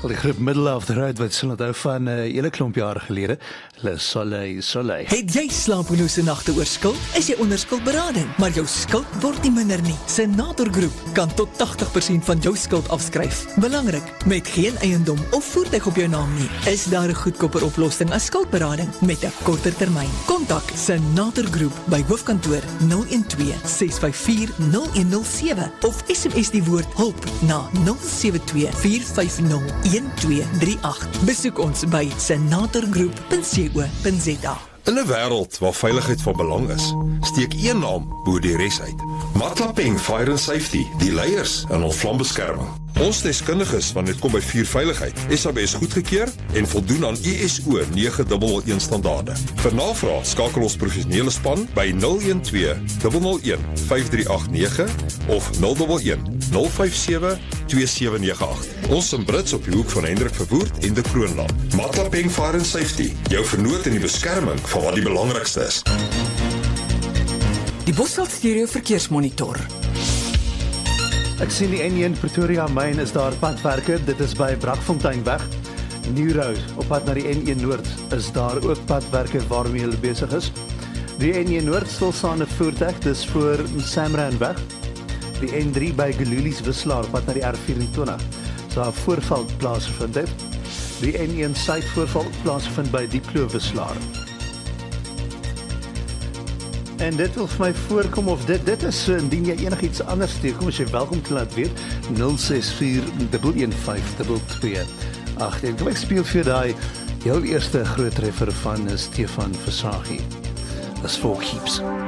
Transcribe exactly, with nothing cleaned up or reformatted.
Al die groep Middle of the Road wat sal onthou van 'n uh, hele klomp jare gelede. Le Soleil, Soleil. Het jy slapelose nagte oor skuld? Is jy onder skuldberading, maar jou skuld word nie minder nie. Senator Groep kan tot tachtig persent van jou skuld afskryf. Belangrik, met geen eiendom of voertuig op jou naam nie, is daar 'n goedkoper oplossing as skuldberading met 'n korter termyn. Kontak Senator Groep by hoofkantoor nul een twee ses vyf vier nul een nul sewe of S M S die woord hulp na nul sewe twee vier vyf nul een twee drie agt. Besoek ons by senatorgroep punt co punt za. In 'n wêreld waar veiligheid van belang is, steek een naam bo die res uit. Matlapeng Fire and Safety, die leiers in ons vlambeskerming. Ons deskundiges wanneer dit kom by vuurveiligheid, S A B S goedgekeur en voldoen aan I S O nege nul nul een standaarde. Vir navraag skakel ons professionele span by nul een twee nul nul een vyf drie agt nege of nul een een nul vyf sewe twee sewe nege agt. Ons in Brits op die hoek van Hendrik Verwoerd en de Kroonland. Matlapeng Fire and Safety, jou vernoot in die beskerming van wat die belangrikste is. Die Bosveld Stereo Verkeersmonitor. Ek sien die N een Pretoria Myn is daar padwerke. Dit is by Brakfonteinweg. New Road op pad na die N een Noord is daar ook padwerke waarmee hulle besig is. Die N een Noord stilstaande voertuig, dis voor Samranweg. Die N drie by Gelulies Wisselaar pad na die R vyf-en-twintig. So 'n voorval plaasgevind het. Die N een Suid voorval plaasgevind by Diepkloof Wisselaar. En dit wil vir my voorkom of dit dit is so indien jy enigiets anders teekom, as jy welkom te laat weet nul ses vier een een vyf twee twee agt. En kom ek speel vir daai heel eerste groot treffer van Stefan Versaghi. As for keeps.